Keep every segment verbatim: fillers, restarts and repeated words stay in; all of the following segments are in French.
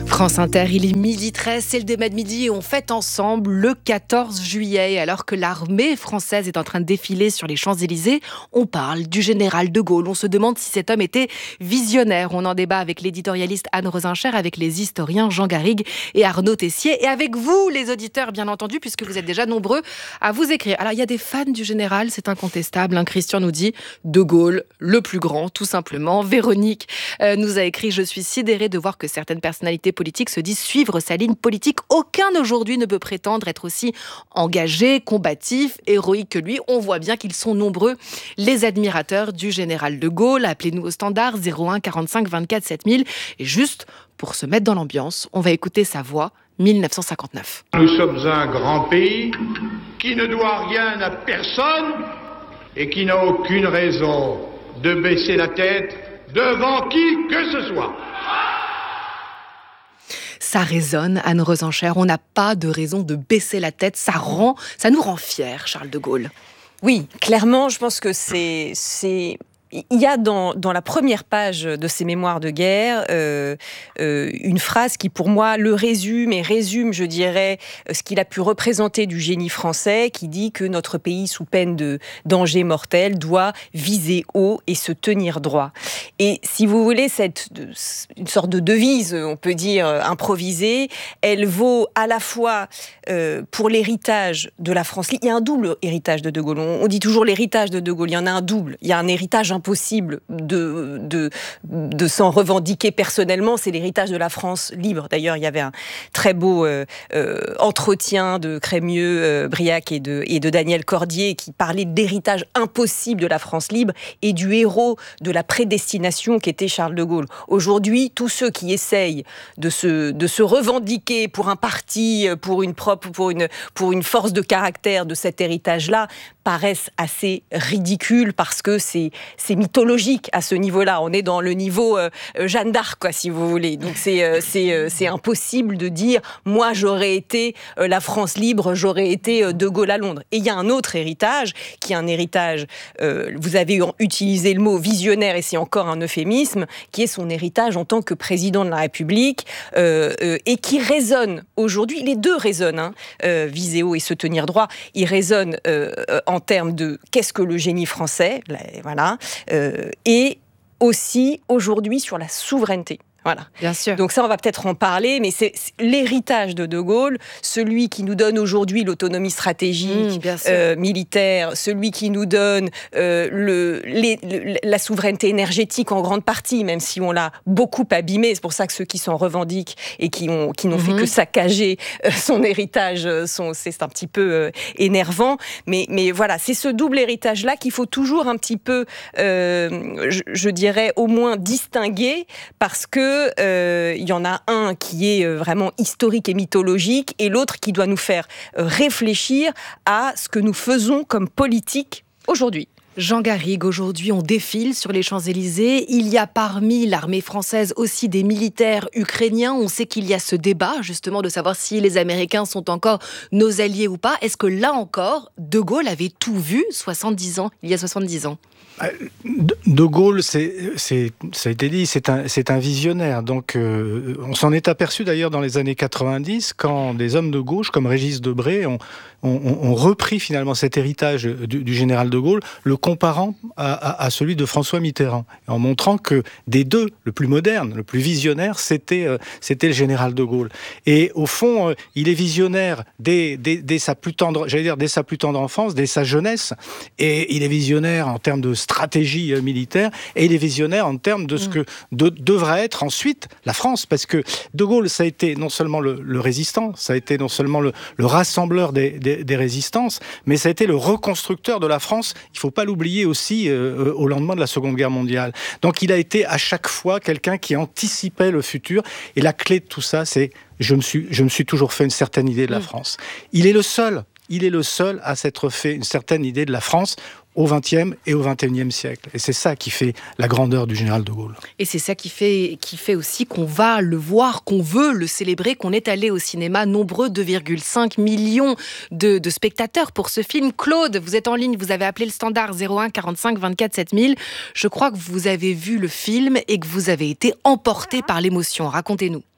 France Inter, il est midi treize, c'est le débat de midi et on fête ensemble le quatorze juillet. Alors que l'armée française est en train de défiler sur les Champs-Élysées, on parle du général de Gaulle. On se demande si cet homme était visionnaire. On en débat avec l'éditorialiste Anne Rosencher, avec les historiens Jean Garrigue et Arnaud Tessier. Et avec vous, les auditeurs, bien entendu, puisque vous êtes déjà nombreux à vous écrire. Alors, il y a des fans du général, c'est incontestable. Hein. Christian nous dit de Gaulle, le plus grand, tout simplement. Véronique euh, nous a écrit « Je suis sidérée de voir que certaines personnalités politiques se disent suivre sa ligne politique. Aucun aujourd'hui ne peut prétendre être aussi engagé, combatif, héroïque que lui. On voit bien qu'ils sont nombreux, les admirateurs du général de Gaulle. Appelez-nous au standard zéro un quarante-cinq vingt-quatre sept mille. Et juste pour se mettre dans l'ambiance, on va écouter sa voix, mille neuf cent cinquante-neuf. Nous sommes un grand pays qui ne doit rien à personne et qui n'a aucune raison de baisser la tête devant qui que ce soit. Ça résonne, Anne Rosencher. On n'a pas de raison de baisser la tête. Ça rend, ça nous rend fiers, Charles de Gaulle. Oui, clairement, je pense que c'est... c'est... Il y a dans, dans la première page de ses mémoires de guerre euh, euh, une phrase qui, pour moi, le résume et résume, je dirais, ce qu'il a pu représenter du génie français, qui dit que notre pays, sous peine de danger mortel, doit viser haut et se tenir droit. Et si vous voulez, cette, une sorte de devise, on peut dire, improvisée, elle vaut à la fois euh, pour l'héritage de la France. Il y a un double héritage de De Gaulle. On, on dit toujours l'héritage de De Gaulle. Il y en a un double. Il y a un héritage impossible de, de, de s'en revendiquer personnellement, c'est l'héritage de la France libre. D'ailleurs, il y avait un très beau euh, euh, entretien de Crémieux, euh, Briac et de, et de Daniel Cordier qui parlait d'héritage impossible de la France libre et du héros de la prédestination qu'était Charles de Gaulle. Aujourd'hui, tous ceux qui essayent de se, de se revendiquer pour un parti, pour une propre, pour une, pour une force de caractère de cet héritage-là, paraissent assez ridicules parce que c'est, c'est mythologique à ce niveau-là. On est dans le niveau euh, Jeanne d'Arc, quoi, si vous voulez. Donc c'est, euh, c'est, euh, c'est impossible de dire « moi, j'aurais été euh, la France libre, j'aurais été euh, De Gaulle à Londres ». Et il y a un autre héritage, qui est un héritage, euh, vous avez utilisé le mot visionnaire, et c'est encore un euphémisme, qui est son héritage en tant que président de la République, euh, euh, et qui résonne aujourd'hui, les deux résonnent, hein, euh, viser haut et se tenir droit, ils résonnent euh, en termes de qu'est-ce que le génie français, voilà, euh, et aussi aujourd'hui sur la souveraineté. Voilà. Bien sûr. Donc ça, on va peut-être en parler, mais c'est, c'est l'héritage de De Gaulle, celui qui nous donne aujourd'hui l'autonomie stratégique, mmh, euh, militaire, celui qui nous donne euh, le, les, le, la souveraineté énergétique en grande partie, même si on l'a beaucoup abîmé. C'est pour ça que ceux qui s'en revendiquent et qui, ont, qui n'ont mmh. fait que saccager euh, son héritage, sont, c'est un petit peu euh, énervant. Mais, mais voilà, c'est ce double héritage-là qu'il faut toujours un petit peu, euh, je, je dirais, au moins distinguer, parce que il euh, y en a un qui est vraiment historique et mythologique et l'autre qui doit nous faire réfléchir à ce que nous faisons comme politique aujourd'hui. Jean Garrigue, aujourd'hui on défile sur les Champs-Élysées. Il y a parmi l'armée française aussi des militaires ukrainiens. On sait qu'il y a ce débat justement de savoir si les Américains sont encore nos alliés ou pas. Est-ce que là encore, De Gaulle avait tout vu soixante-dix ans, il y a soixante-dix ans? De Gaulle, c'est, c'est, ça a été dit, c'est un, c'est un visionnaire. Donc, euh, on s'en est aperçu d'ailleurs dans les années quatre-vingt-dix, quand des hommes de gauche comme Régis Debray ont, ont, ont repris finalement cet héritage du, du général de Gaulle, le comparant à, à, à celui de François Mitterrand, en montrant que des deux, le plus moderne, le plus visionnaire, c'était, euh, c'était le général de Gaulle. Et au fond, euh, il est visionnaire dès, dès, dès sa plus tendre, j'allais dire dès sa plus tendre enfance, dès sa jeunesse, et il est visionnaire en termes de stratégie militaire, et il est visionnaire en termes de ce que de, devrait être ensuite la France, parce que De Gaulle, ça a été non seulement le, le résistant, ça a été non seulement le, le rassembleur des, des, des résistances, mais ça a été le reconstructeur de la France, il ne faut pas l'oublier aussi, euh, au lendemain de la Seconde Guerre mondiale. Donc il a été à chaque fois quelqu'un qui anticipait le futur, et la clé de tout ça, c'est je me suis, je me suis toujours fait une certaine idée de la France. Il est le seul, il est le seul à s'être fait une certaine idée de la France au vingtième et au vingt et unième siècle. Et c'est ça qui fait la grandeur du général de Gaulle. Et c'est ça qui fait, qui fait aussi qu'on va le voir, qu'on veut le célébrer, qu'on est allé au cinéma nombreux, deux virgule cinq millions de, de spectateurs pour ce film. Claude, vous êtes en ligne, vous avez appelé le standard zéro un quarante-cinq vingt-quatre sept mille. Je crois que vous avez vu le film et que vous avez été emporté par l'émotion. Racontez-nous.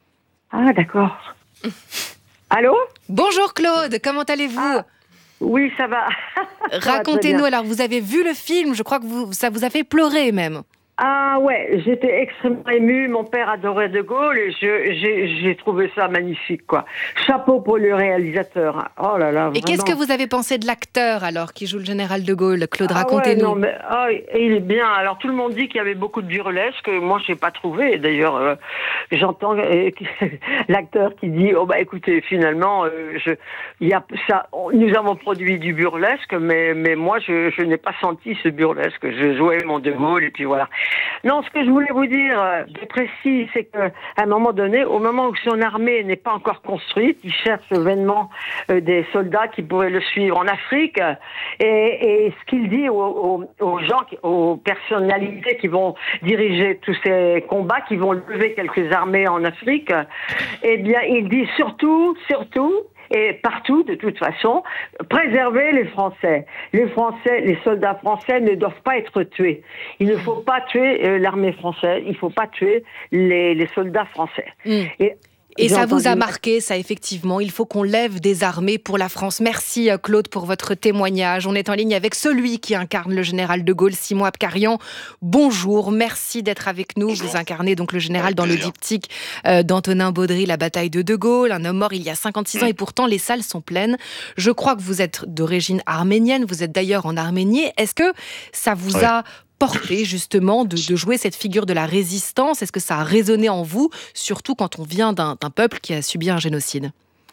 Ah, d'accord. Allô? Bonjour Claude, comment allez-vous? Ah, oui, ça va. Ça va Racontez-nous, alors vous avez vu le film, je crois que vous, ça vous a fait pleurer même. Ah ouais, j'étais extrêmement émue. Mon père adorait De Gaulle et je, j'ai, j'ai trouvé ça magnifique, quoi. Chapeau pour le réalisateur. Oh là là. Et vraiment. qu'est-ce que vous avez pensé de l'acteur alors qui joue le général De Gaulle? Claude, Ah ouais, racontez-nous. non, mais ah, il est bien. Alors tout le monde dit qu'il y avait beaucoup de burlesque. Moi, je n'ai pas trouvé. D'ailleurs, euh, j'entends euh, l'acteur qui dit oh bah écoutez, finalement, euh, je, il y a ça. Nous avons produit du burlesque, mais mais moi, je, je n'ai pas senti ce burlesque. Je jouais mon De Gaulle et puis voilà. Non, ce que je voulais vous dire euh, de précis, c'est qu'à un moment donné, au moment où son armée n'est pas encore construite, il cherche vainement euh, des soldats qui pourraient le suivre en Afrique. Et, et ce qu'il dit aux, aux, aux gens, aux personnalités qui vont diriger tous ces combats, qui vont lever quelques armées en Afrique, eh bien, il dit surtout, surtout, et partout, de toute façon, préserver les Français. Les Français, les soldats français ne doivent pas être tués. Il ne faut pas tuer euh, l'armée française, il ne faut pas tuer les, les soldats français. Mmh. Et Et ça vous a marqué, ça, effectivement. Il faut qu'on lève des armées pour la France. Merci, Claude, pour votre témoignage. On est en ligne avec celui qui incarne le général de Gaulle, Simon Abkarian. Bonjour, merci d'être avec nous. Bonjour. Vous incarnez donc le général dans le diptyque euh, d'Antonin Baudry, La bataille de De Gaulle, un homme mort il y a cinquante-six ans, et pourtant les salles sont pleines. Je crois que vous êtes d'origine arménienne, vous êtes d'ailleurs en Arménie. Est-ce que ça vous ouais. a porté justement de, de jouer cette figure de la résistance? Est-ce que ça a résonné en vous, surtout quand on vient d'un, d'un peuple qui a subi un génocide?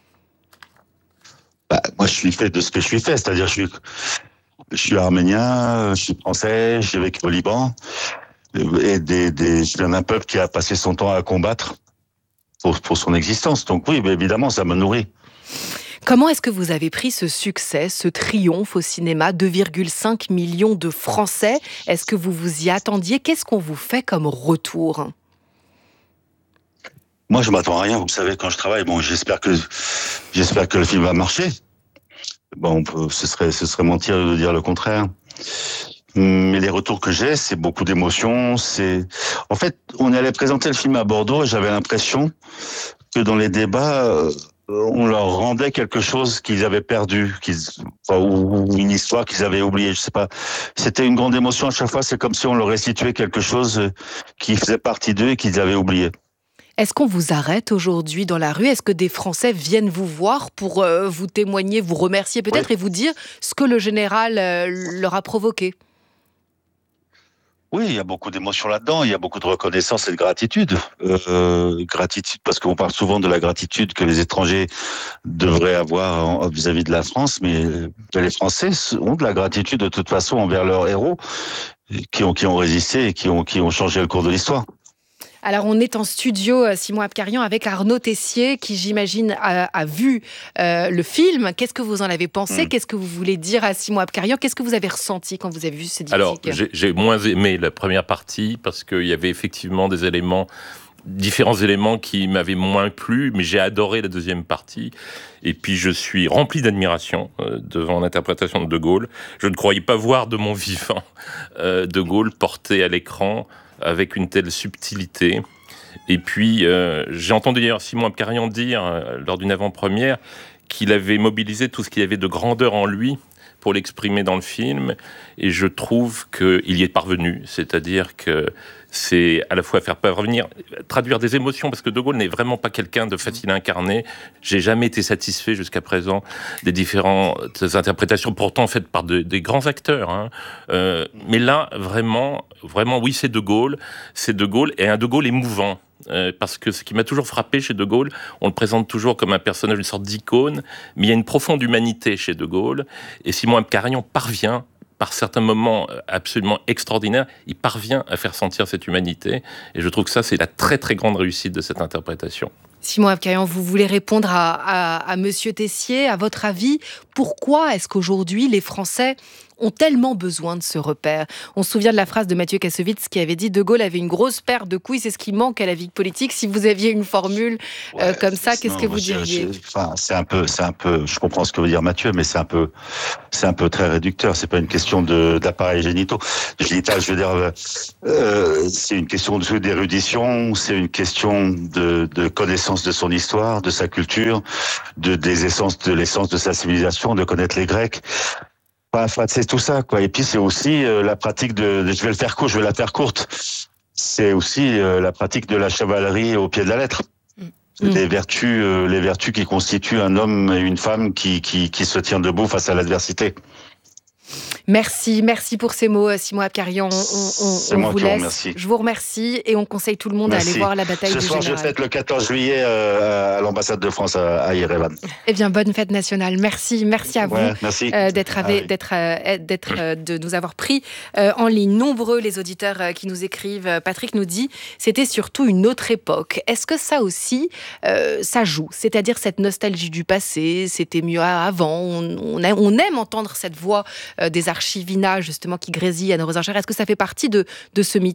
Bah, moi, je suis fait de ce que je suis fait, c'est-à-dire je suis, je suis arménien, je suis français, j'ai vécu au Liban, et des, des, je viens d'un peuple qui a passé son temps à combattre pour, pour son existence. Donc oui, évidemment, ça me nourrit. Comment est-ce que vous avez pris ce succès, ce triomphe au cinéma, deux virgule cinq millions de Français? Est-ce que vous vous y attendiez? Qu'est-ce qu'on vous fait comme retour? Moi, je m'attends à rien. Vous savez, quand je travaille, bon, j'espère que j'espère que le film va marcher. Bon, ce serait ce serait mentir de dire le contraire. Mais les retours que j'ai, c'est beaucoup d'émotions. C'est, en fait, on allait présenter le film à Bordeaux et j'avais l'impression que dans les débats, on leur rendait quelque chose qu'ils avaient perdu, qu'ils, ou une histoire qu'ils avaient oubliée, je sais pas. C'était une grande émotion à chaque fois, c'est comme si on leur restituait quelque chose qui faisait partie d'eux et qu'ils avaient oublié. Est-ce qu'on vous arrête aujourd'hui dans la rue? Est-ce que des Français viennent vous voir pour euh, vous témoigner, vous remercier peut-être, oui, et vous dire ce que le général euh, leur a provoqué? Oui, il y a beaucoup d'émotions là-dedans, il y a beaucoup de reconnaissance et de gratitude. Euh, gratitude, parce qu'on parle souvent de la gratitude que les étrangers devraient avoir en, vis-à-vis de la France, mais les Français ont de la gratitude de toute façon envers leurs héros qui ont, qui ont résisté et qui ont, qui ont changé le cours de l'histoire. Alors, on est en studio, Simon Abkarian, avec Arnaud Tessier, qui, j'imagine, a, a vu euh, le film. Qu'est-ce que vous en avez pensé? mmh. Qu'est-ce que vous voulez dire à Simon Abkarian? Qu'est-ce que vous avez ressenti quand vous avez vu ce diptyque? Alors, j'ai, j'ai moins aimé la première partie, parce qu'il y avait effectivement des éléments, différents éléments qui m'avaient moins plu, mais j'ai adoré la deuxième partie. Et puis, je suis rempli d'admiration euh, devant l'interprétation de De Gaulle. Je ne croyais pas voir de mon vivant euh, De Gaulle porté à l'écran avec une telle subtilité. Et puis, euh, j'ai entendu d'ailleurs Simon Abkarian dire, euh, lors d'une avant-première, qu'il avait mobilisé tout ce qu'il y avait de grandeur en lui pour l'exprimer dans le film, et je trouve qu'il y est parvenu, c'est-à-dire que c'est à la fois faire parvenir, traduire des émotions, parce que De Gaulle n'est vraiment pas quelqu'un de facile à incarner. J'ai jamais été satisfait jusqu'à présent des différentes interprétations, pourtant faites par de, des grands acteurs. Hein. Euh, mais là, vraiment, vraiment, oui, c'est De Gaulle, c'est De Gaulle, et un De Gaulle émouvant. Euh, parce que ce qui m'a toujours frappé chez De Gaulle, on le présente toujours comme un personnage, une sorte d'icône, mais il y a une profonde humanité chez De Gaulle, et Simon Abkarian parvient, par certains moments absolument extraordinaires, il parvient à faire sentir cette humanité, et je trouve que ça, c'est la très très grande réussite de cette interprétation. Simon Abkarian, vous voulez répondre à, à, à Monsieur Tessier, à votre avis, pourquoi est-ce qu'aujourd'hui les Français ont tellement besoin de ce repère. On se souvient de la phrase de Mathieu Kassovitz qui avait dit « De Gaulle avait une grosse paire de couilles, c'est ce qui manque à la vie politique ». Si vous aviez une formule ouais, euh, comme ça, qu'est-ce non, que vous je, diriez je, enfin, c'est un peu, c'est un peu. Je comprends ce que veut dire Mathieu, mais c'est un peu, c'est un peu très réducteur. C'est pas une question de d'appareils génitaux, génital. Je veux dire, euh, c'est une question d'érudition, c'est une question de, de connaissance de son histoire, de sa culture, de des essences, de l'essence de sa civilisation, de connaître les Grecs. Enfin, c'est tout ça, quoi. Et puis c'est aussi euh, la pratique de, de. Je vais le faire court, je vais la faire courte. C'est aussi euh, la pratique de la chevalerie au pied de la lettre. Mmh. Les vertus, euh, les vertus qui constituent un homme et une femme qui qui qui se tient debout face à l'adversité. Merci, merci pour ces mots, Simon Abkarian. On, on, on vous laisse. Remercie. Je vous remercie et on conseille tout le monde merci. à aller voir la bataille Ce du soir, Général. Je fête le quatorze juillet euh, à l'ambassade de France à, à Yerevan. Eh bien, bonne fête nationale. Merci, merci à vous ouais, merci. Euh, d'être, avec, ah, d'être, euh, d'être, euh, de nous avoir pris euh, en ligne. Nombreux les auditeurs euh, qui nous écrivent. Patrick nous dit, c'était surtout une autre époque. Est-ce que ça aussi, euh, ça joue ? C'est-à-dire cette nostalgie du passé, c'était mieux avant. On, on, a, on aime entendre cette voix euh, des archivina, justement, qui grésille à nos enchères. Est-ce que ça fait partie de, de ce mythe ?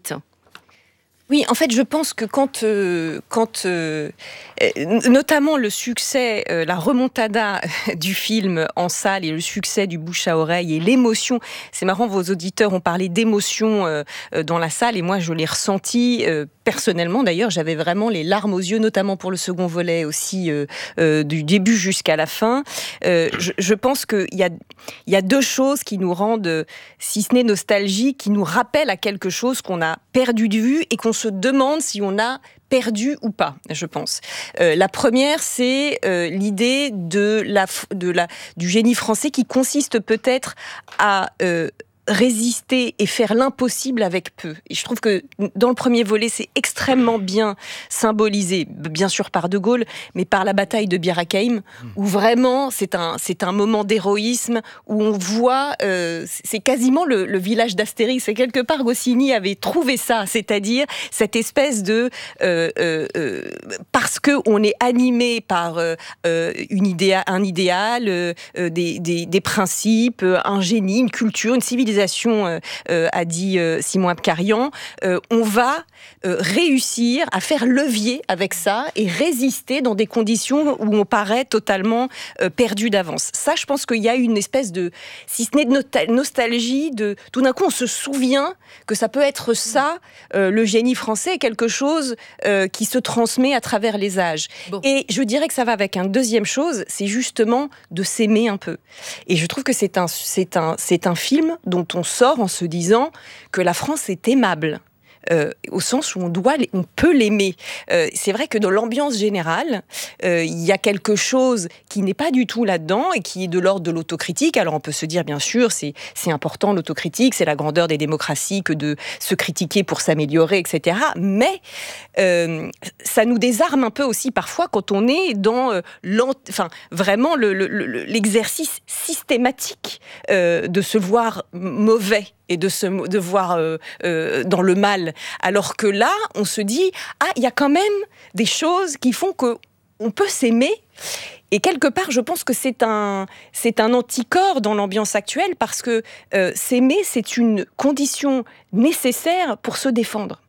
Oui, en fait, je pense que quand, euh, quand euh, notamment le succès, euh, la remontada du film en salle et le succès du bouche à oreille et l'émotion, c'est marrant, vos auditeurs ont parlé d'émotion euh, dans la salle et moi je l'ai ressenti euh, personnellement. D'ailleurs, j'avais vraiment les larmes aux yeux, notamment pour le second volet aussi, euh, euh, du début jusqu'à la fin. Euh, je, je pense qu'il y a, il y a deux choses qui nous rendent, si ce n'est nostalgiques, qui nous rappellent à quelque chose qu'on a perdu de vue et qu'on se demande si on a perdu ou pas, je pense. Euh, la première, c'est euh, l'idée de la, de la, du génie français qui consiste peut-être à euh, résister et faire l'impossible avec peu. Et je trouve que dans le premier volet, c'est extrêmement bien symbolisé, bien sûr par De Gaulle, mais par la bataille de Bir Hakeim, où vraiment c'est un, c'est un moment d'héroïsme, où on voit, euh, c'est quasiment le, le village d'Astérix. Et quelque part, Goscinny avait trouvé ça, c'est-à-dire cette espèce de... Euh, euh, euh, parce qu'on est animé par euh, une idéa, un idéal, euh, des, des, des principes, un génie, une culture, une civilisation, Euh, euh, a dit euh, Simon Abkarian, euh, on va euh, réussir à faire levier avec ça et résister dans des conditions où on paraît totalement euh, perdu d'avance. Ça, je pense qu'il y a une espèce de, si ce n'est de nostalgie, de tout d'un coup on se souvient que ça peut être ça, euh, le génie français est quelque chose euh, qui se transmet à travers les âges. Bon. Et je dirais que ça va avec une deuxième chose, c'est justement de s'aimer un peu. Et je trouve que c'est un, c'est un, c'est un film dont on sort en se disant que la France est aimable. Euh, au sens où on doit, on peut l'aimer. Euh, c'est vrai que dans l'ambiance générale, euh, il y a quelque chose qui n'est pas du tout là-dedans et qui est de l'ordre de l'autocritique. Alors on peut se dire, bien sûr, c'est, c'est important l'autocritique, c'est la grandeur des démocraties que de se critiquer pour s'améliorer, et cetera. Mais euh, ça nous désarme un peu aussi parfois quand on est dans euh, enfin, vraiment le, le, le, l'exercice systématique euh, de se voir mauvais et de se de voir euh, euh, dans le mal. Alors que là, on se dit, ah, il y a quand même des choses qui font qu'on peut s'aimer. Et quelque part, je pense que c'est un, c'est un anticorps dans l'ambiance actuelle parce que euh, s'aimer, c'est une condition nécessaire pour se défendre.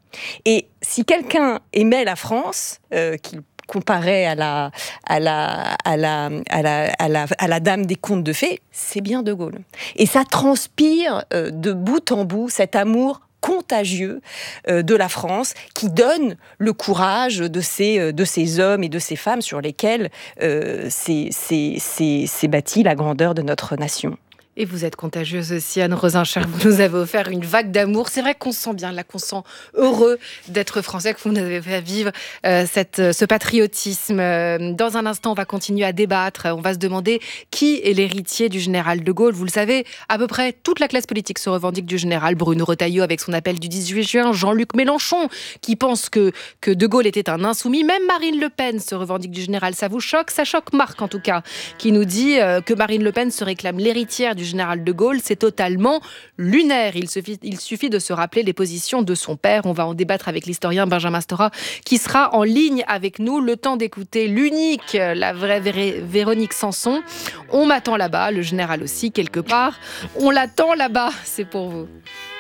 Et si quelqu'un aimait la France, euh, qu'il comparé à la, à, la, à, la, à, la, à, la, à la dame des contes de fées, c'est bien De Gaulle. Et ça transpire euh, de bout en bout cet amour contagieux euh, de la France qui donne le courage de ces, euh, de ces hommes et de ces femmes sur lesquels euh, s'est, s'est, s'est, s'est bâtie la grandeur de notre nation. Et vous êtes contagieuse aussi, Anne Rosenchère. Vous nous avez offert une vague d'amour. C'est vrai qu'on se sent bien, là, qu'on se sent heureux d'être français, que vous nous avez fait vivre euh, cette, ce patriotisme. Euh, dans un instant, on va continuer à débattre. On va se demander qui est l'héritier du général de Gaulle. Vous le savez, à peu près toute la classe politique se revendique du général. Bruno Retailleau avec son appel du dix-huit juin. Jean-Luc Mélenchon qui pense que, que de Gaulle était un insoumis. Même Marine Le Pen se revendique du général. Ça vous choque ? Ça choque Marc, en tout cas, qui nous dit euh, que Marine Le Pen se réclame l'héritière du du général de Gaulle, c'est totalement lunaire. Il suffit, il suffit de se rappeler les positions de son père. On va en débattre avec l'historien Benjamin Stora, qui sera en ligne avec nous. Le temps d'écouter l'unique, la vraie Vé- Véronique Sanson. On m'attend là-bas, le général aussi, quelque part. On l'attend là-bas, c'est pour vous.